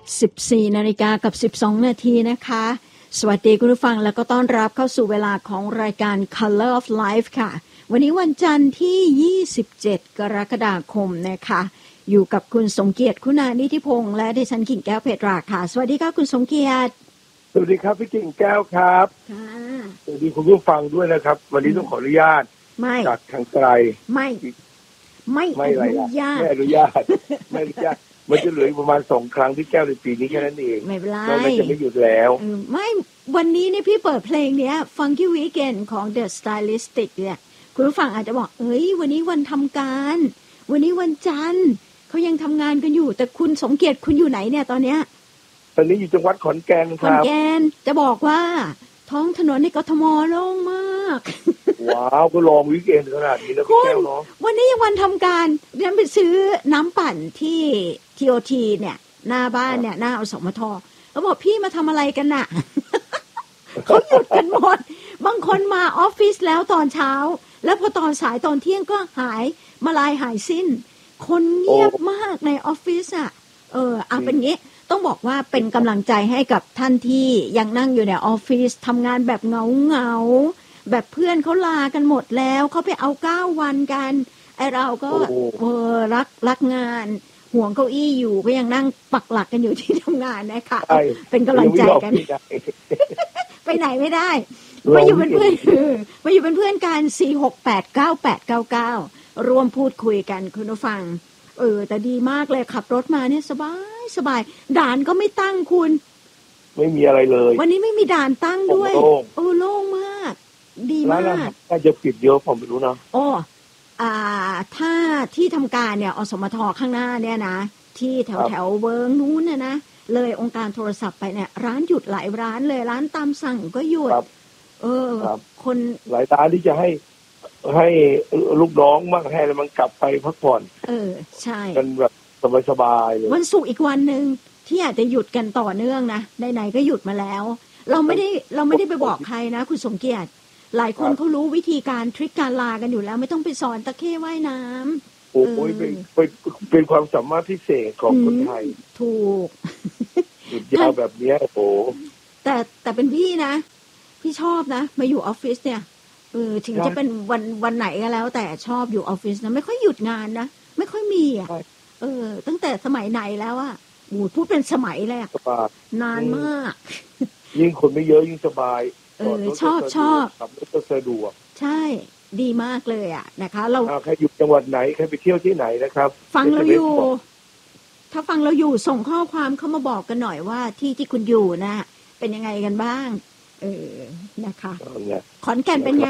14 นาฬิกากับ 12 นาทีนะคะสวัสดีคุณผู้ฟังแล้วก็ต้อนรับเข้าสู่เวลาของรายการ Color of Life ค่ะวันนี้วันจันทร์ที่ 27 กรกฎาคมนะคะอยู่กับคุณสมเกียรติคุณานิธิพงษ์และดิฉันกิ่งแก้วเพชรราค่ะสวัสดีค่ะคุณสมเกียรติสวัสดีครับพี่กิ่งแก้วครับค่ะสวัสดีคุณผู้ฟังด้วยนะครับวันนี้ต้องขออนุญาตจากทางไกลไม่อนุญาตไม่อนุญาตมันจะเหลือประมาณ2 ครั้งที่แก้วในปีนี้แค่นั้นเองไม่เป็นไรเราจะไม่หยุดแล้วไม่วันนี้เนี่ยพี่เปิดเพลงเนี้ย Funky Weekend ของ The Stylistic เนี่ยคุณผู้ฟังอาจจะบอกวันนี้วันทำการวันนี้วันจันทร์เขายังทำงานกันอยู่แต่คุณสมเกียรติคุณอยู่ไหนเนี่ยตอนนี้อยู่จังหวัดขอนแก่นครับขอนแก่นจะบอกว่าท้องถนนในกทมโล่งมากว้าวก็ลองวีคเอนด์ขนาดนี้แล้วแก้วเนาะวันนี้ยังวันทำการเดินไปซื้อน้ำปั่นที่ TOT เนี่ยหน้าบ้านเนี่ยหน้าอสมทเขาบอกพี่มาทำอะไรกันน่ะ เขาหยุดกันหมดบางคนมาออฟฟิศแล้วตอนเช้าแล้วพอตอนสายตอนเที่ยงก็หายมาลายหายสิ้นคนเงียบมากในออฟฟิศอ่ะเป็นงี้ต้องบอกว่าเป็นกำลังใจให้กับท่านที่ยังนั่งอยู่ในออฟฟิศทำงานแบบเหงาแบบเพื่อนเขาลากันหมดแล้วเขาไปเอา9 วันกันไอเราก็รักงานห่วงเก้าอี้อยู่ก็ยังนั่งปักหลักกันอยู่ที่ทำงานนะคะเป็นกำลังใจกันไปไหนไม่ได้มาอยู่เป็นเพื่อนกัน4689899ร่วมพูดคุยกันคุณผู้ฟังแต่ดีมากเลยขับรถมาเนี่ยสบายด่านก็ไม่ตั้งคุณไม่มีอะไรเลยวันนี้ไม่มีด่านตั้งด้วยโล่งมากดีมากน่าจะปิดเยอะผมไม่รู้นะถ้าที่ทำการเนี่ยอสมทข้างหน้าเนี่ยนะที่แถวเวิร์งนู้นนะเลยองค์การโทรศัพท์ไปเนี่ยร้านหยุดหลายร้านเลยร้านตามสั่งก็หยุดคนหลายร้านที่จะให้ลูกน้องมั่งให้แล้วมันกลับไปพักผ่อนใช่กันแบบสบายๆเลยวันศุกร์อีกวันนึงที่อาจจะหยุดกันต่อเนื่องนะไหนๆก็หยุดมาแล้วเราไม่ได้ไปบอกใครนะคุณสมเกียรติหลายคนเขารู้วิธีการทริคการลากันอยู่แล้วไม่ต้องไปสอนตะเข้ว่ายน้ำโอ้ยเป็นความสามารถพิเศษของคนไทยถูกหยุดยาวแบบนี้โอ้แต่เป็นพี่นะพี่ชอบนะมาอยู่ออฟฟิศเนี่ยถึงจะเป็นวันไหนก็แล้วแต่ชอบอยู่ออฟฟิศนะไม่ค่อยหยุดงานนะไม่ค่อยมีตั้งแต่สมัยไหนแล้วอ่ะพูดเป็นสมัยแรกนานมากยิ่งคนไม่เยอะยิ่งสบายชอบขับรถก็สะดวกใช่ดีมากเลยอ่ะนะคะเราใครอยู่จังหวัดไหนใครไปเที่ยวที่ไหนนะครับฟังเราอยู่ถ้าฟังเราอยู่ส่งข้อความเข้ามาบอกกันหน่อยว่าที่คุณอยู่นะเป็นยังไงกันบ้างนะคะขอนแก่นเป็นไง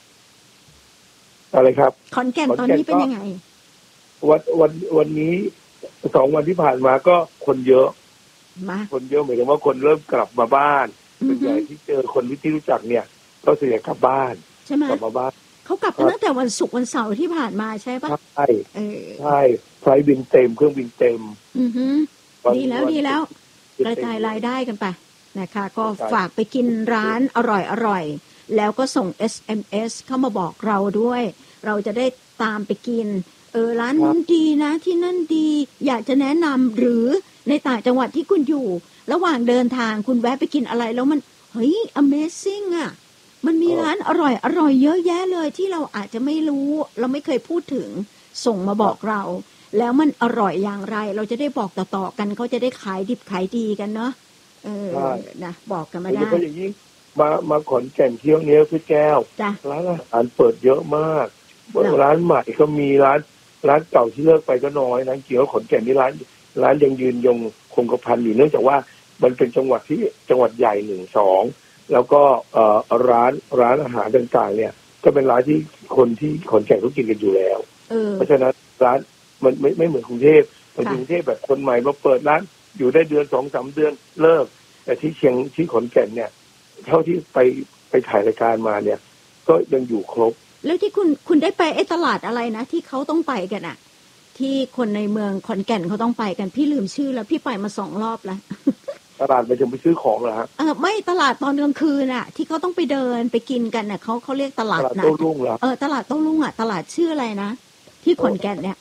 อะไรครับขอนแก่นตอนนี้เป็นยังไงวันนี้2 วันที่ผ่านมาก็คนเยอะคนเยอะหมายถึงว่าคนเริ่มกลับมาบ้านส่วนใหญ่ที่เจอคนที่รู้จักเนี่ยก็ส่วนใหญ่กลับบ้านใช่ไหมกลับมาบ้านเขากลับตั้งแต่วันศุกร์วันเสาร์ที่ผ่านมาใช่ปะใช่ไฟบินเต็มเครื่องบินเต็มดีแล้วกระจายรายได้กันไปนะคะก็ฝากไปกินร้านอร่อยแล้วก็ส่ง SMS เข้ามาบอกเราด้วยเราจะได้ตามไปกินร้านนั้นดีนะที่นั่นดีอยากจะแนะนำหรือในต่างจังหวัดที่คุณอยู่ระหว่างเดินทางคุณแวะไปกินอะไรแล้วมันAmazing อ่ะมันมีร้านอร่อยเยอะแยะเลยที่เราอาจจะไม่รู้เราไม่เคยพูดถึงส่งมาบอกเราแล้วมันอร่อยอย่างไรเราจะได้บอกต่อๆกันเขาจะได้ขายดิบขายดีกันเนาะนะบอกกันมาได้ก็อย่างนี้มาขอนแก่นเที่ยวเนี้ยพี่แก้วร้านอาหารเปิดเยอะมากร้านใหม่ก็มีร้านเก่าที่เลิกไปก็น้อยร้านเกี่ยวขอนแก่นนี่ร้านยังยืนยงคงกระพันอยู่เนื่องจากว่ามันเป็นจังหวัดใหญ่1-2แล้วก็ร้านอาหารต่างๆเนี่ยก็เป็นร้านที่คนที่ขอนแก่นเขากินกันอยู่แล้วเพราะฉะนั้นร้านมันไม่เหมือนกรุงเทพกรุงเทพแบบคนใหม่มาเปิดร้านอยู่ได้เดือน 2-3 เดือนเลิกแต่ที่ขอนแก่นเนี่ยเท่าที่ไปถ่ายรายการมาเนี่ยก็ยังอยู่ครบแล้วที่คุณได้ไปตลาดอะไรนะที่เขาต้องไปกันอ่ะที่คนในเมืองขอนแก่นเขาต้องไปกันพี่ลืมชื่อแล้วพี่ไปมา2 รอบแล้วตลาดไปจะไปซื้อของเหรอฮะไม่ตลาดตอนกลางคืนน่ะที่เขาต้องไปเดินไปกินกันน่ะเขาเรียกตลาดนะโต้รุ่งเหรอตลาดโต้รุ่งอ่ะตลาดชื่ออะไรนะที่ขอนแก่นเนี่ย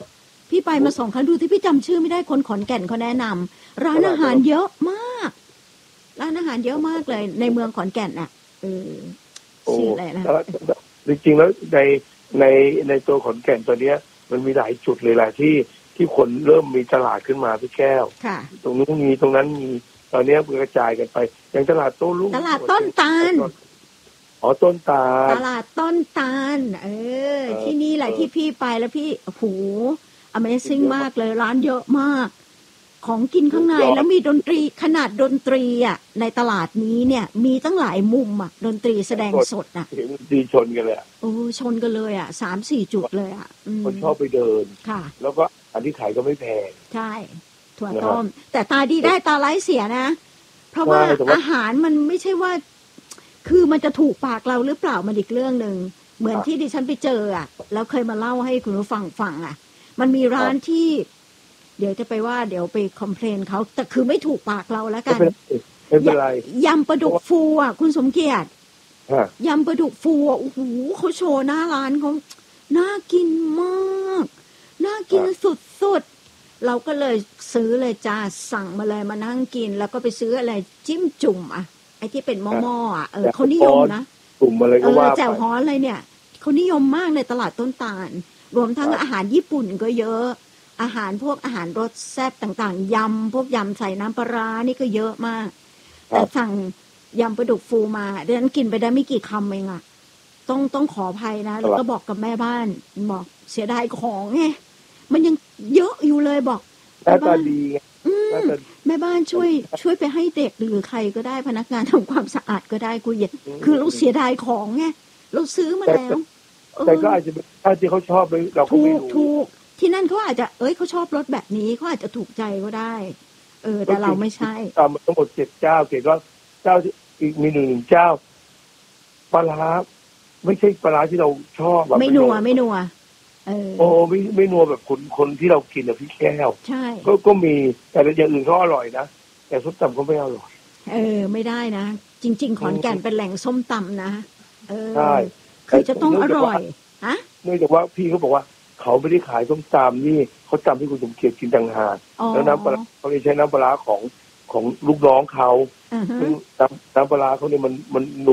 พี่ไปมา2 ครั้งดูที่พี่จำชื่อไม่ได้คนขอนแก่นเขาแนะนำร้านอาหารเยอะมากร้านอาหารเยอะมากเลยในเมืองขอนแก่นอ่ะชื่ออะไรนะจริงๆแล้วในตัวขอนแก่นตัวเนี้ยมันมีหลายจุดเลยแหละที่คนเริ่มมีตลาดขึ้นมาพี่แก้วตรงนู้นมีตรงนั้นมีตอนนี้มันกระจายกันไปอย่างตลาดโต้รุ่งตลาดต้นตาลต้นตาลตลาดต้นตาลที่นี่แหละที่พี่ไปแล้วพี่โอ้โห Amazing มากเลยร้านเยอะมากของกินข้างในแล้วมีดนตรีขนาดดนตรีอ่ะในตลาดนี้เนี่ยมีตั้งหลายมุมอ่ะดนตรีแสดงสดอ่ะดนตรีชนกันเลยโอ้ชนกันเลยอ่ะ3-4 จุดเลยอ่ะคนชอบไปเดินค่ะแล้วก็อันที่ขายก็ไม่แพงใช่ถั่วต้มแต่ตาดีได้ตาไร้เสียนะเพราะว่าอาหารมันไม่ใช่ว่าคือมันจะถูกปากเราหรือเปล่ามันอีกเรื่องนึงเหมือนที่ดิฉันไปเจออ่ะแล้วเคยมาเล่าให้คุณผู้ฟังอ่ะมันมีร้านที่เดี๋ยวจะไปว่าเดี๋ยวไปคอมเพลนเขาแต่คือไม่ถูกปากเราแล้วกันไม่เป็นไรยำปลาดุกฟูอ่ะคุณสมเกียรติยำปลาดุกฟูโอ้โหเขาโชว์หน้าร้านเขาน่ากินมากน่ากินสุดๆเราก็เลยซื้อเลยจ้าสั่งมาเลยมานั่งกินแล้วก็ไปซื้ออะไรจิ้มจุ่มอ่ะไอ้ที่เป็นหม้อๆอ่ะเขานิยมนะจุ่มอะไรก็ว่าแจ่วฮ้อนอะไรเนี่ยเขานิยมมากในตลาดต้นตาลรวมทั้งอาหารญี่ปุ่นก็เยอะอาหารพวกอาหารรสแซ่บต่างๆยำพวกยำใส่น้ำปลาร้านี่ก็เยอะมากแต่สั่งยำปลาดุกฟูมาเดี๋ยวนั้นกินไปได้ไม่กี่คำเองอ่ะต้องขออภัยนะแล้วก็บอกกับแม่บ้านบอกเสียดายของไงมันยังเยอะอยู่เลยบอกแม่บ้านดีแม่บ้านช่วยไปให้เด็กหรือใครก็ได้พนักงานทำความสะอาดก็ได้คุยคือเราเสียดายของไงเราซื้อมาแล้วแต่ก็อาจจะถ้าที่เขาชอบเราก็ไม่รู้ถูกที่นั่นเขาอาจจะเขาชอบรสแบบนี้เขาอาจจะถูกใจก็ได้แต่เราไม่ใช่ตามทั้งหมด7 เจ้าเกดว่าเจ้าอีกมี1 เจ้าปลาร้าไม่ใช่ปลาร้าที่เราชอบแบบไม่นัวไม่นัวแบบคนที่เรากินอะพี่แก้วใช่ก็มีแต่อย่างอื่นเขาอร่อยนะแต่ส้มตำก็ไม่อร่อยไม่ได้นะจริงๆขอนแก่นเป็นแหล่งส้มตำนะใช่คือจะต้องอร่อยเนื่องจากว่าพี่เขาบอกว่าเขาไม่ได้ขายส้มตำนี่เขาตำให้คุณสมเกียรติกินต่างหากแล้วน้ำปลาเขาเลยใช้น้ำปลาของลูกน้องเขาซึ่งน้ำปลาเขาเนี่ยมัน